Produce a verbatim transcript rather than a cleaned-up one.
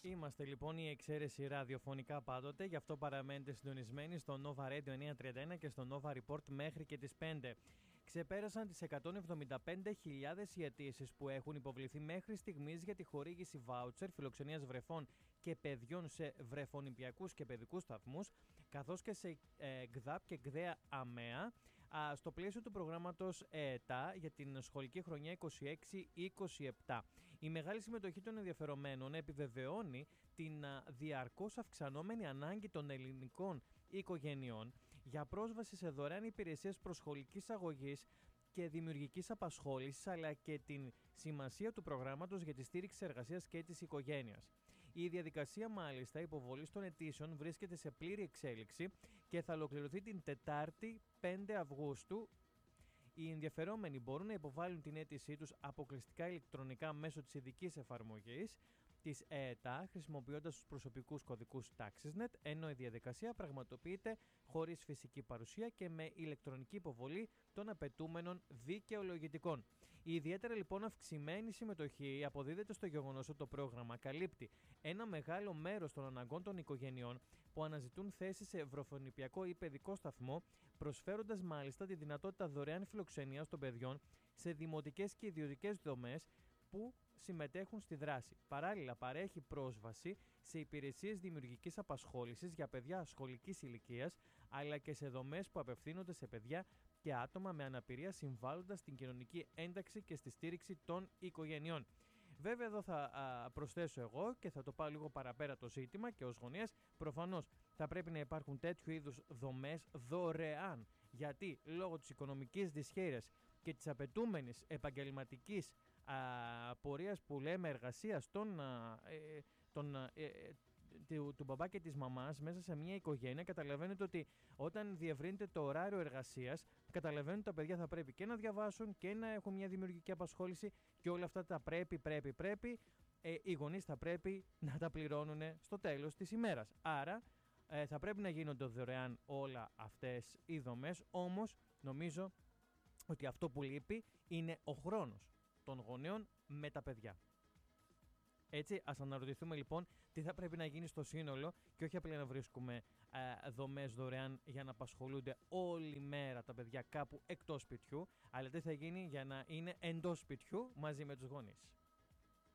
Είμαστε λοιπόν η εξαίρεση ραδιοφωνικά πάντοτε, γι' αυτό παραμένετε συντονισμένοι στο Nova Radio εννιακόσια τριάντα ένα και στο Nova Report μέχρι και τις πέντε. Ξεπέρασαν τις εκατόν εβδομήντα πέντε χιλιάδες οι αιτήσεις που έχουν υποβληθεί μέχρι στιγμής για τη χορήγηση βάουτσερ φιλοξενίας βρεφών και παιδιών σε βρεφονιπιακούς και παιδικούς σταθμούς, καθώς και σε ε, ΓΔΑΠ και ΓΔΕΑ ΑΜΕΑ, α, στο πλαίσιο του προγράμματος ΕΕΤΑ για την σχολική χρονιά είκοσι έξι είκοσι επτά. Η μεγάλη συμμετοχή των ενδιαφερομένων επιβεβαιώνει την α, διαρκώς αυξανόμενη ανάγκη των ελληνικών οικογενειών για πρόσβαση σε δωρεάν υπηρεσίες προσχολικής αγωγής και δημιουργικής απασχόλησης, αλλά και την σημασία του προγράμματος για τη στήριξη εργασίας και της οικογένειας. Η διαδικασία μάλιστα υποβολής των αιτήσεων βρίσκεται σε πλήρη εξέλιξη και θα ολοκληρωθεί την Τετάρτη πέντε Αυγούστου. Οι ενδιαφερόμενοι μπορούν να υποβάλουν την αίτησή τους αποκλειστικά ηλεκτρονικά μέσω της ειδικής εφαρμογής της ΕΕΤΑ, χρησιμοποιώντας τους προσωπικούς κωδικούς TaxisNet, ενώ η διαδικασία πραγματοποιείται χωρίς φυσική παρουσία και με ηλεκτρονική υποβολή των απαιτούμενων δικαιολογητικών. Η ιδιαίτερα λοιπόν αυξημένη συμμετοχή αποδίδεται στο γεγονός ότι το πρόγραμμα καλύπτει ένα μεγάλο μέρος των αναγκών των οικογενειών που αναζητούν θέση σε βρεφονιπιακό ή παιδικό σταθμό, προσφέροντας μάλιστα τη δυνατότητα δωρεάν φιλοξενίας των παιδιών σε δημοτικές και ιδιωτικές δομές που συμμετέχουν στη δράση. Παράλληλα, παρέχει πρόσβαση σε υπηρεσίες δημιουργικής απασχόλησης για παιδιά σχολικής ηλικίας, αλλά και σε δομές που απευθύνονται σε παιδιά και άτομα με αναπηρία, συμβάλλοντας στην κοινωνική ένταξη και στη στήριξη των οικογενειών. Βέβαια, εδώ θα α, προσθέσω εγώ και θα το πάω λίγο παραπέρα το ζήτημα και ως γονέας, προφανώς θα πρέπει να υπάρχουν τέτοιου είδους δομές δωρεάν, γιατί λόγω της οικονομικής δυσχέρειας και της απαιτούμενης επαγγελματικής α, πορείας που λέμε εργασίας των, α, ε, των, ε, ε, του, του μπαμπά και της μαμάς μέσα σε μια οικογένεια, καταλαβαίνετε ότι όταν διευρύνεται το ωράριο εργασίας, καταλαβαίνετε ότι τα παιδιά θα πρέπει και να διαβάσουν και να έχουν μια δημιουργική απασχόληση και όλα αυτά τα πρέπει, πρέπει, πρέπει, ε, οι γονείς θα πρέπει να τα πληρώνουν στο τέλος της ημέρας. Άρα ε, θα πρέπει να γίνονται δωρεάν όλα αυτές οι δομές, όμως νομίζω ότι αυτό που λείπει είναι ο χρόνος των γονέων με τα παιδιά. Έτσι, ας αναρωτηθούμε λοιπόν τι θα πρέπει να γίνει στο σύνολο και όχι απλά να βρίσκουμε ε, δομές δωρεάν για να απασχολούνται όλη μέρα τα παιδιά κάπου εκτός σπιτιού, αλλά τι θα γίνει για να είναι εντός σπιτιού μαζί με τους γονείς.